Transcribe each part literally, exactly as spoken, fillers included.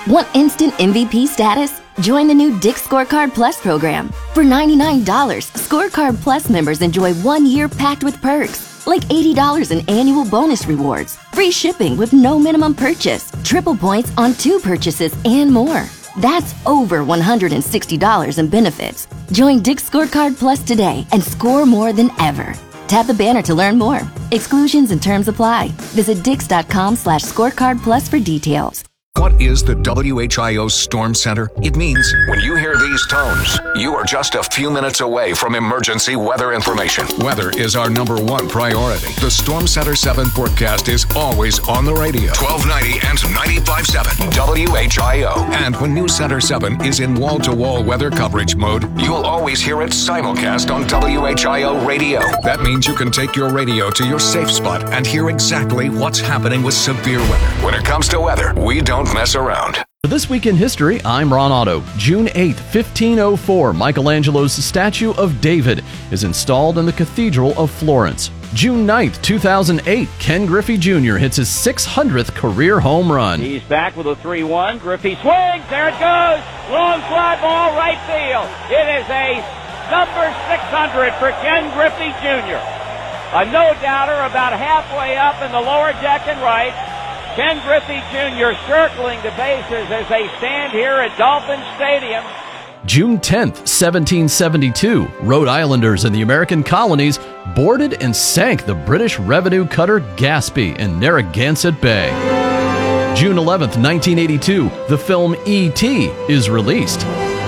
Want instant M V P status? Join the new Dick's Scorecard Plus program. For ninety-nine dollars, Scorecard Plus members enjoy one year packed with perks, like eighty dollars in annual bonus rewards, free shipping with no minimum purchase, triple points on two purchases, and more. That's over one hundred sixty dollars in benefits. Join Dick's Scorecard Plus today and score more than ever. Tap the banner to learn more. Exclusions and terms apply. Visit dix.com slash scorecard plus for details. What is the W H I O Storm Center? It means when you hear these tones, you are just a few minutes away from emergency weather information. Weather is our number one priority. The Storm Center seven forecast is always on the radio. twelve ninety and ninety-five point seven W H I O. And when News Center seven is in wall-to-wall weather coverage mode, you'll always hear it simulcast on W H I O radio. That means you can take your radio to your safe spot and hear exactly what's happening with severe weather. When it comes to weather, we don't mess around. For This Week in History, I'm Ron Otto. June eighth, fifteen oh four, Michelangelo's statue of David is installed in the Cathedral of Florence. June ninth, two thousand eight, Ken Griffey Junior hits his six hundredth career home run. He's back with a three one. Griffey swings. There it goes. Long fly ball, right field. It is a number six hundred for Ken Griffey Junior A no-doubter about halfway up in the lower deck and right. Ken Griffey Junior circling the bases as they stand here at Dolphin Stadium. June tenth, seventeen seventy-two, Rhode Islanders in the American colonies boarded and sank the British revenue cutter Gaspee in Narragansett Bay. June eleventh, nineteen eighty-two, the film E T is released.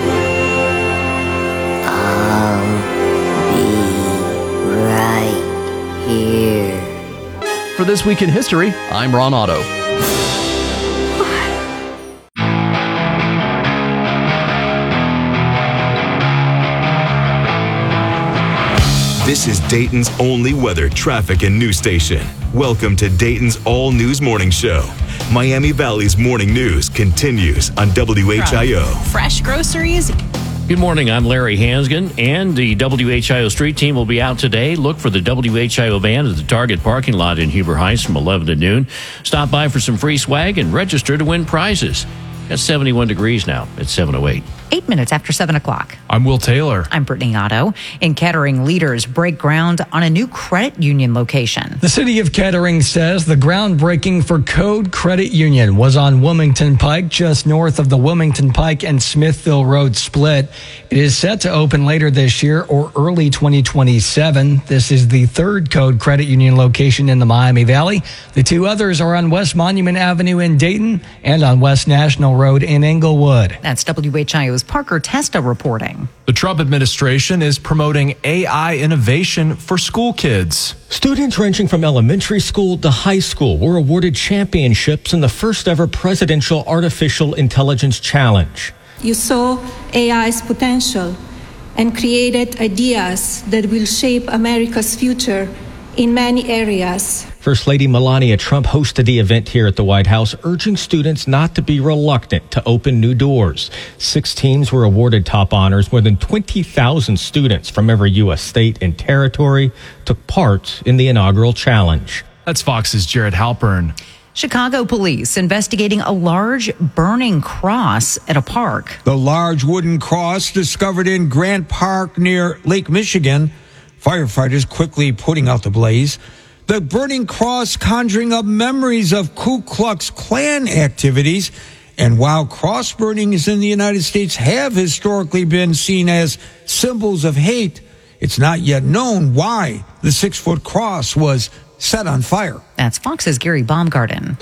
I'll be right here. For This Week in History, I'm Ron Otto. This is Dayton's only weather, traffic, and news station. Welcome to Dayton's All News Morning Show. Miami Valley's morning news continues on W H I O. Fresh groceries. Good morning, I'm Larry Hansgen, and the W H I O street team will be out today. Look for the W H I O band at the Target parking lot in Huber Heights from eleven to noon. Stop by for some free swag and register to win prizes. It's seventy-one degrees now at seven oh eight. Eight minutes after seven o'clock. I'm Will Taylor. I'm Brittany Otto. In Kettering, leaders break ground on a new credit union location. The city of Kettering says the groundbreaking for Code Credit Union was on Wilmington Pike, just north of the Wilmington Pike and Smithville Road split. It is set to open later this year or early twenty twenty-seven. This is the third Code Credit Union location in the Miami Valley. The two others are on West Monument Avenue in Dayton and on West National Road in Englewood. That's W H I O's Parker Testa reporting. The Trump administration is promoting A I innovation for school kids. Students ranging from elementary school to high school were awarded championships in the first ever Presidential Artificial Intelligence Challenge. You saw A I's potential and created ideas that will shape America's future in many areas. First Lady Melania Trump hosted the event here at the White House, urging students not to be reluctant to open new doors. Six teams were awarded top honors. More than twenty thousand students from every U S state and territory took part in the inaugural challenge. That's Fox's Jared Halpern. Chicago police investigating a large burning cross at a park. The large wooden cross discovered in Grant Park near Lake Michigan. Firefighters quickly putting out the blaze. The burning cross conjuring up memories of Ku Klux Klan activities. And while cross burnings in the United States have historically been seen as symbols of hate, it's not yet known why the six-foot cross was set on fire. That's Fox's Gary Baumgarten.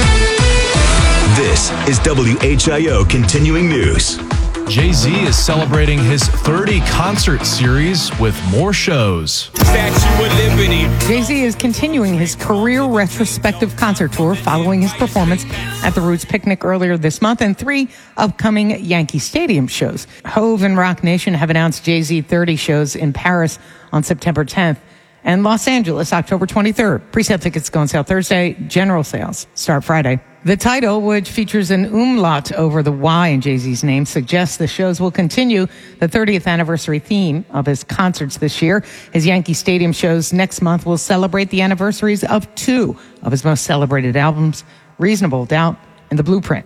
This is W H I O Continuing News. Jay-Z is celebrating his thirty concert series with more shows. Statue of Liberty. Jay-Z is continuing his career retrospective concert tour following his performance at the Roots Picnic earlier this month and three upcoming Yankee Stadium shows. Hove and Rock Nation have announced Jay-Z thirty shows in Paris on September tenth and Los Angeles October twenty-third. Pre-sale tickets go on sale Thursday. General sales start Friday. The title, which features an umlaut over the Y in Jay-Z's name, suggests the shows will continue the thirtieth anniversary theme of his concerts this year. His Yankee Stadium shows next month will celebrate the anniversaries of two of his most celebrated albums, Reasonable Doubt and The Blueprint.